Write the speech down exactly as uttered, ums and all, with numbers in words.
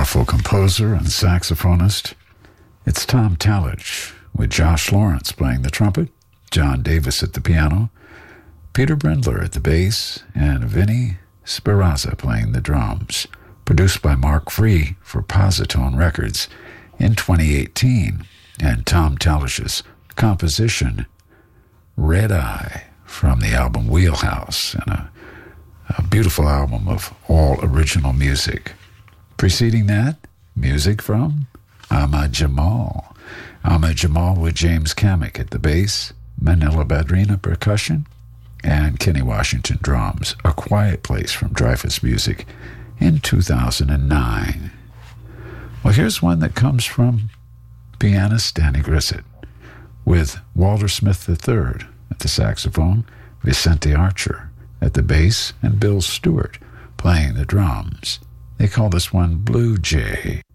powerful composer and saxophonist. It's Tom Tallage, with Josh Lawrence playing the trumpet, John Davis at the piano, Peter Brindler at the bass, and Vinny Speranza playing the drums. Produced by Mark Free for Positone Records in twenty eighteen, and Tom Tallage's composition, Red Eye, from the album Wheelhouse, and a, a beautiful album of all original music. Preceding that, music from Ahmad Jamal. Ahmad Jamal with James Kamek at the bass, Manila Badrina percussion, and Kenny Washington drums. A Quiet Place from Dreyfuss Music in two thousand nine. Well, here's one that comes from pianist Danny Grissett, with Walter Smith the third at the saxophone, Vicente Archer at the bass, and Bill Stewart playing the drums. They call this one Blue Jay.